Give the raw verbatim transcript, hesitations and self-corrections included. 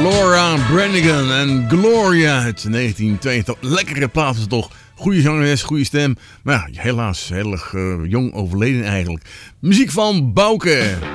Laura Branigan en Gloria uit negentien tweeëntachtig. Lekkere plaat is toch. Goede zangeres, goede stem. Maar ja, helaas heel erg uh, jong overleden eigenlijk. Muziek van Bouke.